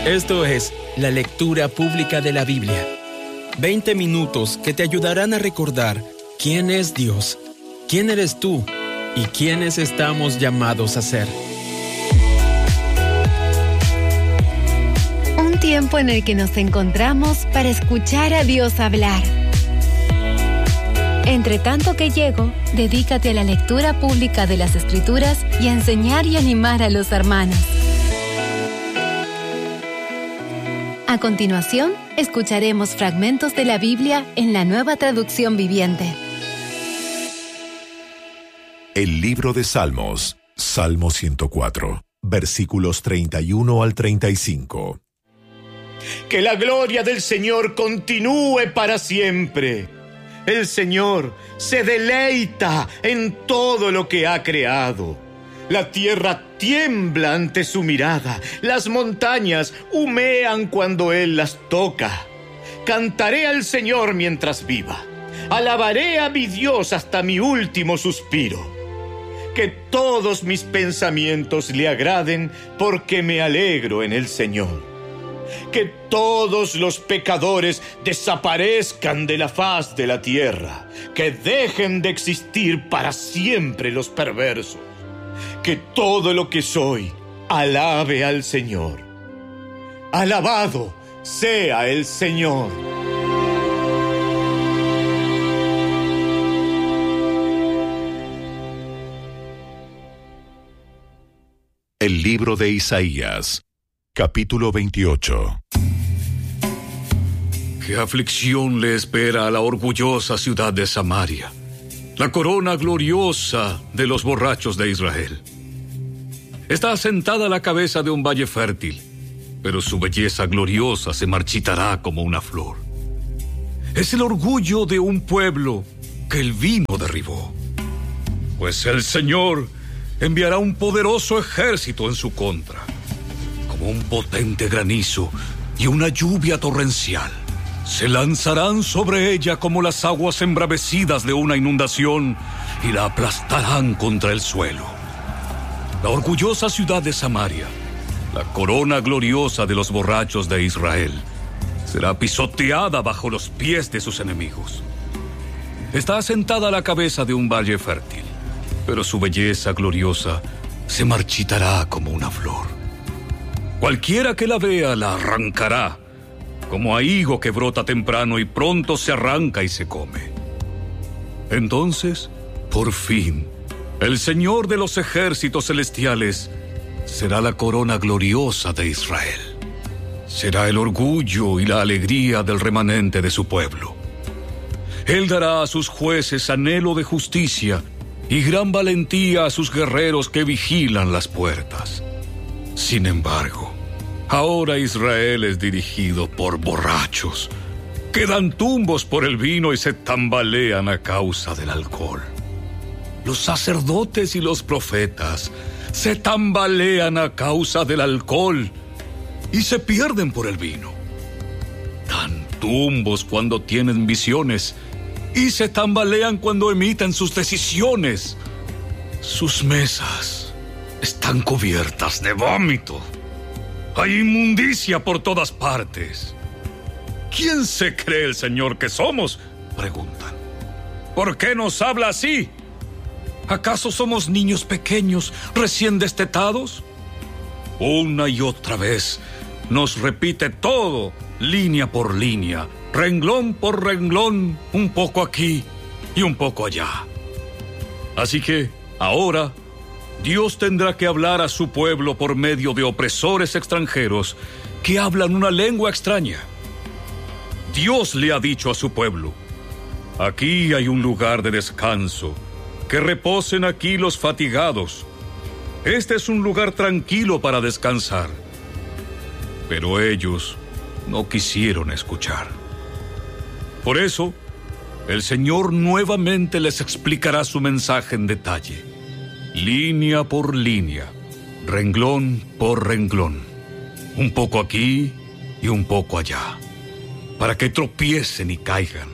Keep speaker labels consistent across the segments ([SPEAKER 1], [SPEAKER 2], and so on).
[SPEAKER 1] Esto es la lectura pública de la Biblia. 20 minutos que te ayudarán a recordar quién es Dios, quién eres tú y quiénes estamos llamados a ser.
[SPEAKER 2] Un tiempo en el que nos encontramos para escuchar a Dios hablar. Entre tanto que llego, dedícate a la lectura pública de las Escrituras y a enseñar y animar a los hermanos. A continuación, escucharemos fragmentos de la Biblia en la Nueva Traducción Viviente.
[SPEAKER 3] El libro de Salmos, Salmo 104, versículos 31 al 35.
[SPEAKER 4] Que la gloria del Señor continúe para siempre. El Señor se deleita en todo lo que ha creado. La tierra tiembla ante su mirada, las montañas humean cuando Él las toca. Cantaré al Señor mientras viva, alabaré a mi Dios hasta mi último suspiro. Que todos mis pensamientos le agraden, porque me alegro en el Señor. Que todos los pecadores desaparezcan de la faz de la tierra, que dejen de existir para siempre los perversos. Que todo lo que soy alabe al Señor. Alabado sea el Señor.
[SPEAKER 3] El libro de Isaías, capítulo 28.
[SPEAKER 5] ¡Qué aflicción le espera a la orgullosa ciudad de Samaria, la corona gloriosa de los borrachos de Israel! Está asentada a la cabeza de un valle fértil, pero su belleza gloriosa se marchitará como una flor. Es el orgullo de un pueblo que el vino derribó. Pues el Señor enviará un poderoso ejército en su contra, como un potente granizo y una lluvia torrencial. Se lanzarán sobre ella como las aguas embravecidas de una inundación y la aplastarán contra el suelo. La orgullosa ciudad de Samaria, la corona gloriosa de los borrachos de Israel, será pisoteada bajo los pies de sus enemigos. Está asentada a la cabeza de un valle fértil, pero su belleza gloriosa se marchitará como una flor. Cualquiera que la vea la arrancará, como a higo que brota temprano y pronto se arranca y se come. Entonces, por fin, el Señor de los ejércitos celestiales será la corona gloriosa de Israel. Será el orgullo y la alegría del remanente de su pueblo. Él dará a sus jueces anhelo de justicia y gran valentía a sus guerreros que vigilan las puertas. Sin embargo, ahora Israel es dirigido por borrachos que dan tumbos por el vino y se tambalean a causa del alcohol. Los sacerdotes y los profetas se tambalean a causa del alcohol y se pierden por el vino. Dan tumbos cuando tienen visiones y se tambalean cuando emiten sus decisiones. Sus mesas están cubiertas de vómito. Hay inmundicia por todas partes. ¿Quién se cree el Señor que somos?, preguntan. ¿Por qué nos habla así? ¿Acaso somos niños pequeños, recién destetados? Una y otra vez nos repite todo, línea por línea, renglón por renglón, un poco aquí y un poco allá. Así que, ahora, Dios tendrá que hablar a su pueblo por medio de opresores extranjeros que hablan una lengua extraña. Dios le ha dicho a su pueblo: aquí hay un lugar de descanso, que reposen aquí los fatigados. Este es un lugar tranquilo para descansar. Pero ellos no quisieron escuchar. Por eso, el Señor nuevamente les explicará su mensaje en detalle, línea por línea, renglón por renglón, un poco aquí y un poco allá, para que tropiecen y caigan.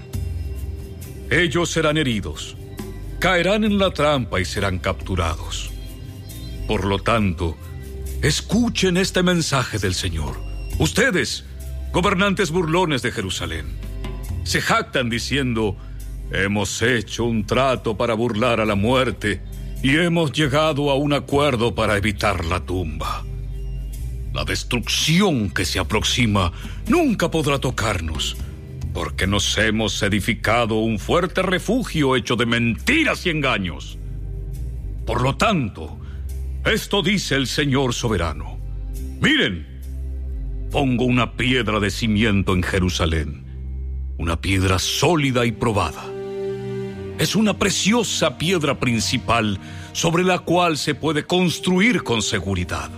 [SPEAKER 5] Ellos serán heridos, caerán en la trampa y serán capturados. Por lo tanto, escuchen este mensaje del Señor, Ustedes, gobernantes burlones de Jerusalén, se jactan diciendo: hemos hecho un trato para burlar a la muerte y hemos llegado a un acuerdo para evitar la tumba. La destrucción que se aproxima nunca podrá tocarnos, porque nos hemos edificado un fuerte refugio hecho de mentiras y engaños. Por lo tanto, esto dice el Señor soberano: miren, pongo una piedra de cimiento en Jerusalén, una piedra sólida y probada. Es una preciosa piedra principal sobre la cual se puede construir con seguridad.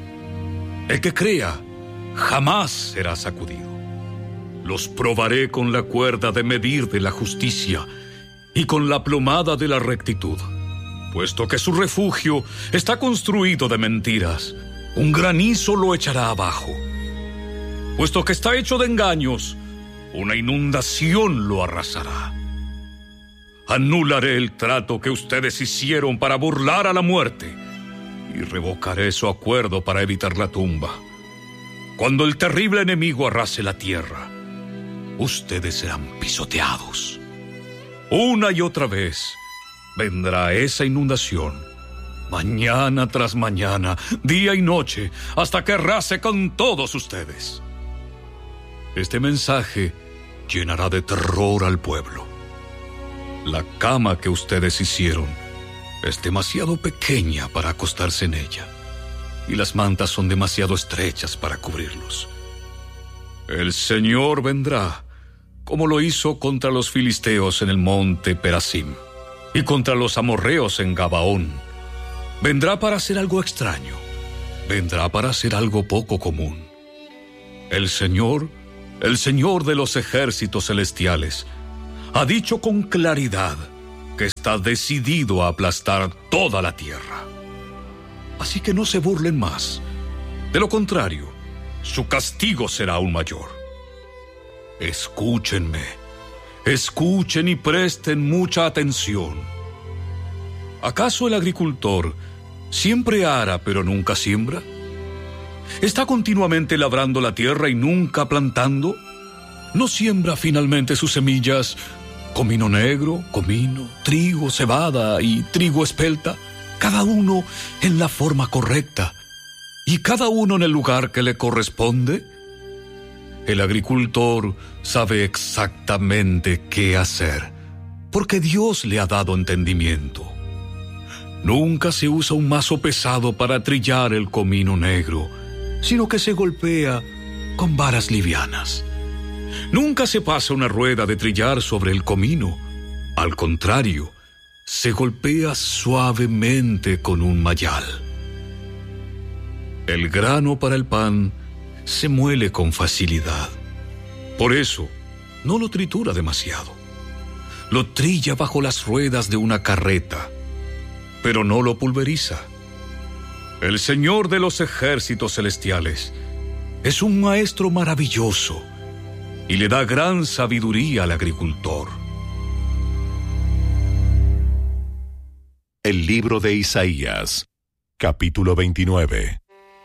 [SPEAKER 5] El que crea jamás será sacudido. Los probaré con la cuerda de medir de la justicia y con la plomada de la rectitud. Puesto que su refugio está construido de mentiras, un granizo lo echará abajo. Puesto que está hecho de engaños, una inundación lo arrasará. Anularé el trato que ustedes hicieron para burlar a la muerte y revocaré su acuerdo para evitar la tumba. Cuando el terrible enemigo arrase la tierra, ustedes serán pisoteados. Una y otra vez vendrá esa inundación, mañana tras mañana, día y noche, hasta que arrase con todos ustedes. Este mensaje llenará de terror al pueblo. La cama que ustedes hicieron es demasiado pequeña para acostarse en ella, y las mantas son demasiado estrechas para cubrirlos. El Señor vendrá, como lo hizo contra los filisteos en el monte Perasim y contra los amorreos en Gabaón. Vendrá para hacer algo extraño, vendrá para hacer algo poco común. El Señor de los ejércitos celestiales, ha dicho con claridad que está decidido a aplastar toda la tierra. Así que no se burlen más. De lo contrario, su castigo será aún mayor. Escúchenme, escuchen y presten mucha atención. ¿Acaso el agricultor siempre ara pero nunca siembra? ¿Está continuamente labrando la tierra y nunca plantando? ¿No siembra finalmente sus semillas comino negro, comino, trigo, cebada y trigo espelta, cada uno en la forma correcta y cada uno en el lugar que le corresponde? El agricultor sabe exactamente qué hacer, porque Dios le ha dado entendimiento. Nunca se usa un mazo pesado para trillar el comino negro, sino que se golpea con varas livianas. Nunca se pasa una rueda de trillar sobre el comino. Al contrario, se golpea suavemente con un mayal. El grano para el pan se muele con facilidad. Por eso, no lo tritura demasiado. Lo trilla bajo las ruedas de una carreta, pero no lo pulveriza. El Señor de los ejércitos celestiales es un maestro maravilloso y le da gran sabiduría al agricultor.
[SPEAKER 3] El libro de Isaías, capítulo 29.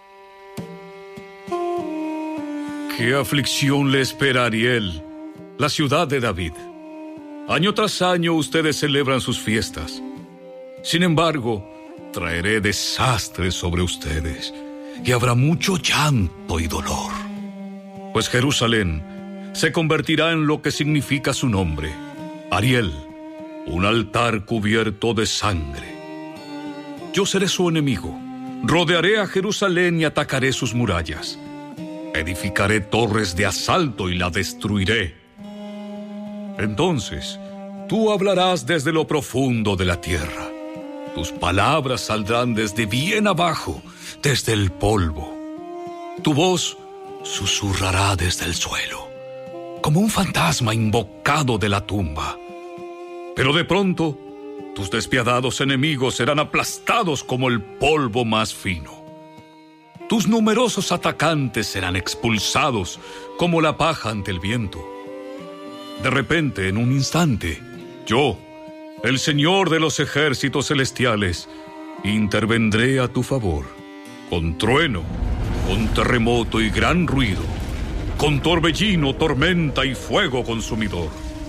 [SPEAKER 5] ¿Qué aflicción le espera a Ariel, la ciudad de David? Año tras año ustedes celebran sus fiestas. Sin embargo, traeré desastres sobre ustedes y habrá mucho llanto y dolor. Pues Jerusalén se convertirá en lo que significa su nombre, Ariel, un altar cubierto de sangre. Yo seré su enemigo, rodearé a Jerusalén y atacaré sus murallas. Edificaré torres de asalto y la destruiré. Entonces, tú hablarás desde lo profundo de la tierra. Tus palabras saldrán desde bien abajo, desde el polvo. Tu voz susurrará desde el suelo, como un fantasma invocado de la tumba. Pero de pronto, tus despiadados enemigos serán aplastados como el polvo más fino. Tus numerosos atacantes serán expulsados como la paja ante el viento. De repente, en un instante, yo, el Señor de los ejércitos celestiales, intervendré a tu favor, con trueno, con terremoto y gran ruido. con torbellino, tormenta y fuego consumidor.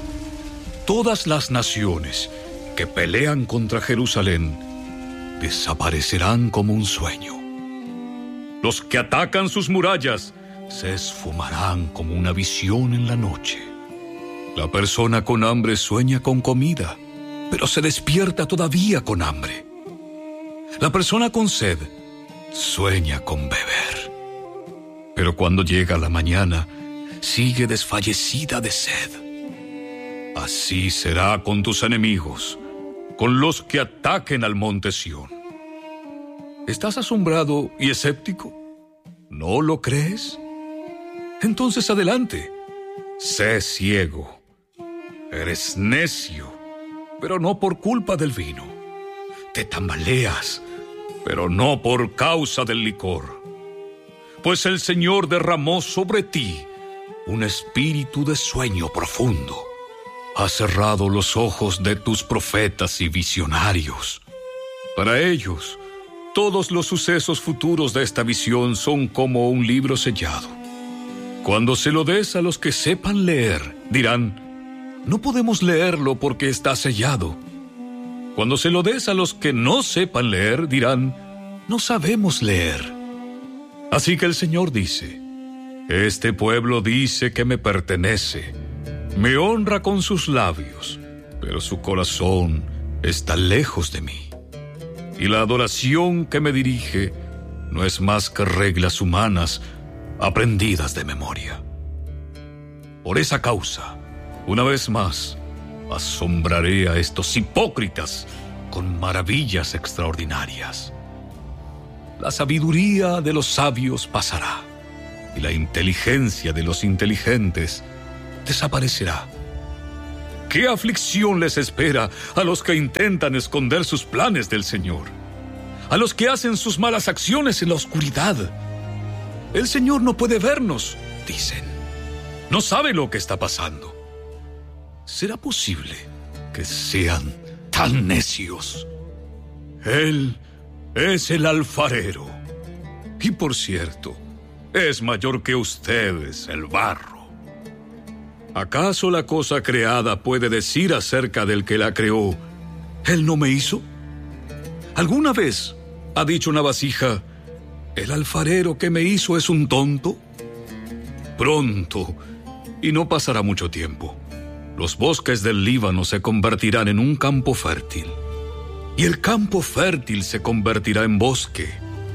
[SPEAKER 5] Todas las naciones que pelean contra Jerusalén desaparecerán como un sueño. Los que atacan sus murallas se esfumarán como una visión en la noche. La persona con hambre sueña con comida, pero se despierta todavía con hambre. La persona con sed sueña con beber, pero cuando llega la mañana sigue desfallecida de sed. Así será con tus enemigos, con los que ataquen al monte Sión. ¿Estás asombrado y escéptico? ¿No lo crees? Entonces adelante, sé ciego. Eres necio, pero no por culpa del vino. Te tambaleas, pero no por causa del licor. Pues el Señor derramó sobre ti un espíritu de sueño profundo. Ha cerrado los ojos de tus profetas y visionarios. Para ellos, todos los sucesos futuros de esta visión son como un libro sellado. Cuando se lo des a los que sepan leer, dirán: no podemos leerlo porque está sellado. Cuando se lo des a los que no sepan leer, dirán: no sabemos leer. Así que el Señor dice: este pueblo dice que me pertenece, me honra con sus labios, pero su corazón está lejos de mí. Y la adoración que me dirige no es más que reglas humanas aprendidas de memoria. Por esa causa, una vez más, asombraré a estos hipócritas con maravillas extraordinarias. La sabiduría de los sabios pasará, y la inteligencia de los inteligentes desaparecerá. ¿Qué aflicción les espera a los que intentan esconder sus planes del Señor? A los que hacen sus malas acciones en la oscuridad. El Señor no puede vernos, dicen. No sabe lo que está pasando. ¿Será posible que sean tan necios? Él es el alfarero. Y por cierto, es mayor que ustedes, el barro. ¿Acaso la cosa creada puede decir acerca del que la creó: él no me hizo? ¿Alguna vez ha dicho una vasija: el alfarero que me hizo es un tonto? Pronto, y no pasará mucho tiempo, los bosques del Líbano se convertirán en un campo fértil, y el campo fértil se convertirá en bosque.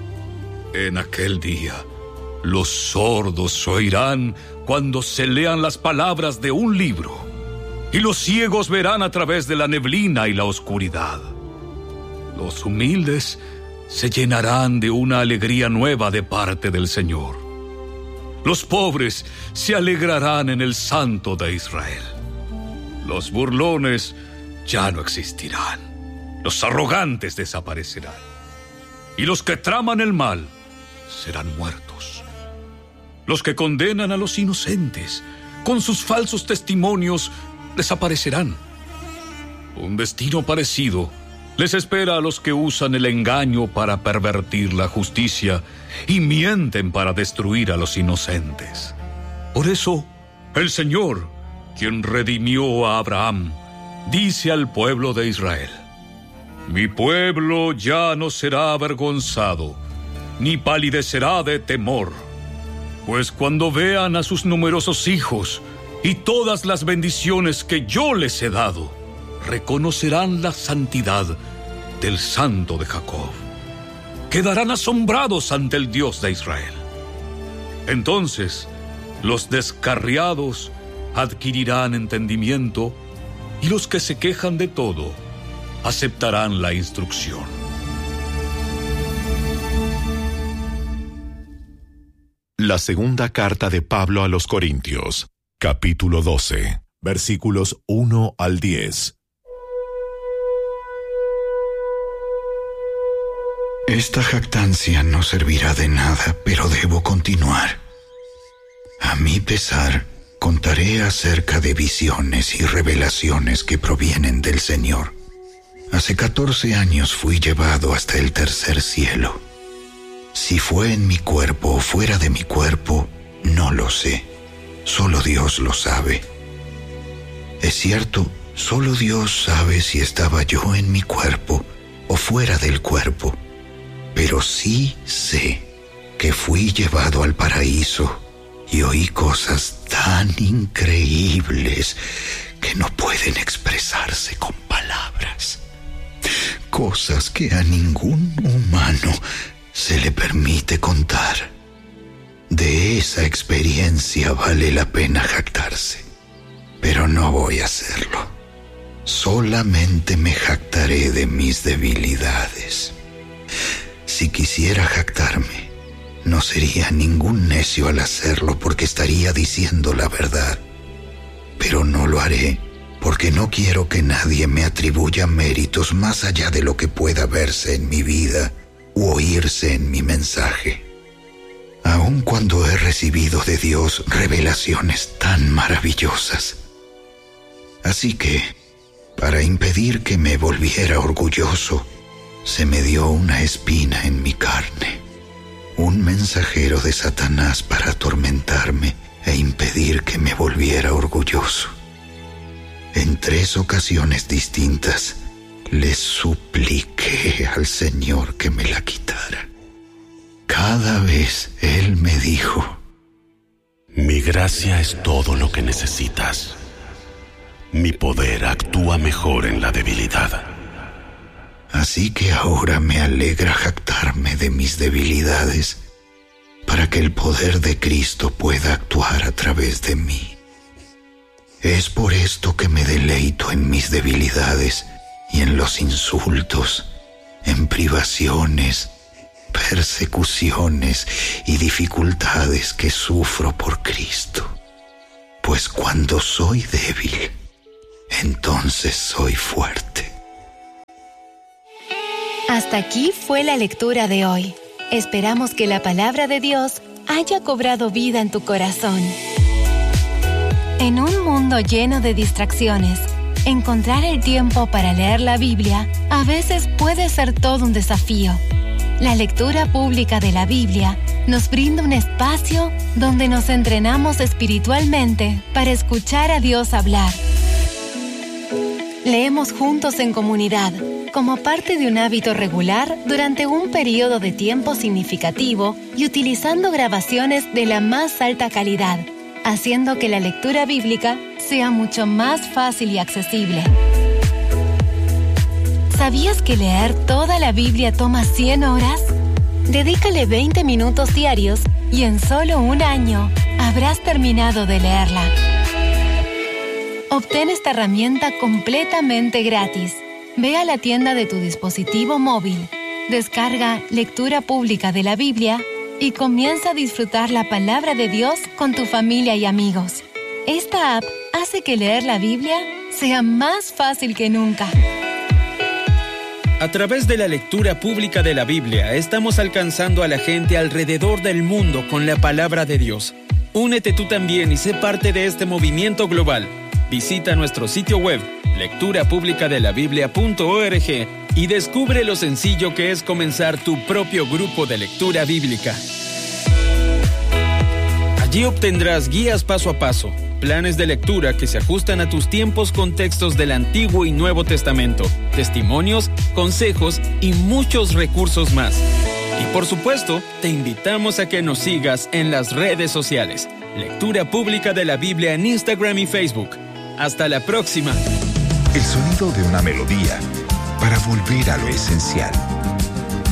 [SPEAKER 5] En aquel día, los sordos oirán cuando se lean las palabras de un libro, y los ciegos verán a través de la neblina y la oscuridad. Los humildes se llenarán de una alegría nueva de parte del Señor. Los pobres se alegrarán en el Santo de Israel. Los burlones ya no existirán. Los arrogantes desaparecerán. Y los que traman el mal serán muertos. Los que condenan a los inocentes con sus falsos testimonios desaparecerán. Un destino parecido les espera a los que usan el engaño para pervertir la justicia y mienten para destruir a los inocentes. Por eso, el Señor, quien redimió a Abraham, dice al pueblo de Israel: mi pueblo ya no será avergonzado, ni palidecerá de temor. Pues cuando vean a sus numerosos hijos y todas las bendiciones que yo les he dado, reconocerán la santidad del Santo de Jacob. Quedarán asombrados ante el Dios de Israel. Entonces, los descarriados adquirirán entendimiento, y los que se quejan de todo aceptarán la instrucción.
[SPEAKER 3] La segunda carta de Pablo a los Corintios, capítulo 12, versículos 1 al 10.
[SPEAKER 6] Esta jactancia no servirá de nada, pero debo continuar. A mi pesar, contaré acerca de visiones y revelaciones que provienen del Señor. Hace 14 años fui llevado hasta el tercer cielo. Si fue en mi cuerpo o fuera de mi cuerpo, no lo sé. Solo Dios lo sabe. Es cierto, solo Dios sabe si estaba yo en mi cuerpo o fuera del cuerpo, pero sí sé que fui llevado al paraíso y oí cosas tan increíbles que no pueden expresarse con palabras. Cosas que a ningún humano se le permite contar. De esa experiencia vale la pena jactarse, pero no voy a hacerlo. Solamente me jactaré de mis debilidades. Si quisiera jactarme, no sería ningún necio al hacerlo porque estaría diciendo la verdad. Pero no lo haré porque no quiero que nadie me atribuya méritos más allá de lo que pueda verse en mi vida u oírse en mi mensaje. Aun cuando he recibido de Dios revelaciones tan maravillosas. Así que, para impedir que me volviera orgulloso, se me dio una espina en mi carne, un mensajero de Satanás para atormentarme e impedir que me volviera orgulloso. En 3 ocasiones distintas, le supliqué al Señor que me la quitara. Cada vez Él me dijo:
[SPEAKER 7] mi gracia es todo lo que necesitas. Mi poder actúa mejor en la debilidad.
[SPEAKER 6] Así que ahora me alegra jactarme de mis debilidades para que el poder de Cristo pueda actuar a través de mí. Es por esto que me deleito en mis debilidades y en los insultos, en privaciones, persecuciones y dificultades que sufro por Cristo. Pues cuando soy débil, entonces soy fuerte.
[SPEAKER 2] Hasta aquí fue la lectura de hoy. Esperamos que la palabra de Dios haya cobrado vida en tu corazón. En un mundo lleno de distracciones, encontrar el tiempo para leer la Biblia a veces puede ser todo un desafío. La lectura pública de la Biblia nos brinda un espacio donde nos entrenamos espiritualmente para escuchar a Dios hablar. Leemos juntos en comunidad, como parte de un hábito regular durante un periodo de tiempo significativo y utilizando grabaciones de la más alta calidad, haciendo que la lectura bíblica sea mucho más fácil y accesible. ¿Sabías que leer toda la Biblia toma 100 horas? Dedícale 20 minutos diarios y en solo un año habrás terminado de leerla. Obtén esta herramienta completamente gratis. Ve a la tienda de tu dispositivo móvil, descarga Lectura Pública de la Biblia y comienza a disfrutar la palabra de Dios con tu familia y amigos. Esta app hace que leer la Biblia sea más fácil que nunca.
[SPEAKER 1] A través de la lectura pública de la Biblia, estamos alcanzando a la gente alrededor del mundo con la palabra de Dios. Únete tú también y sé parte de este movimiento global. Visita nuestro sitio web, lecturapublicadelabiblia.org, y descubre lo sencillo que es comenzar tu propio grupo de lectura bíblica. Allí obtendrás guías paso a paso, planes de lectura que se ajustan a tus tiempos con textos del Antiguo y Nuevo Testamento, testimonios, consejos y muchos recursos más. Y por supuesto, te invitamos a que nos sigas en las redes sociales. Lectura Pública de la Biblia en Instagram y Facebook. Hasta la próxima.
[SPEAKER 8] El sonido de una melodía para volver a lo esencial.